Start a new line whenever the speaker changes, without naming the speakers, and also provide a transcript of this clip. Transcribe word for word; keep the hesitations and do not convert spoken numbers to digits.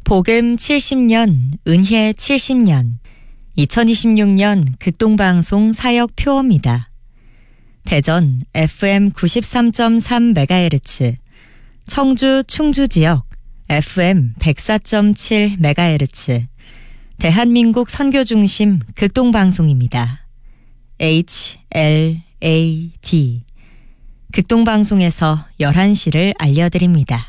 복음 칠십 년, 은혜 칠십 년, 이천이십육 년 극동방송 사역 표어입니다. 대전 에프엠 구십삼 점 삼 메가헤르츠, 청주 충주 지역 에프엠 백사 점 칠 메가헤르츠, 대한민국 선교중심 극동방송입니다. 에이치 엘 에이 디, 극동방송에서 열한 시를 알려드립니다.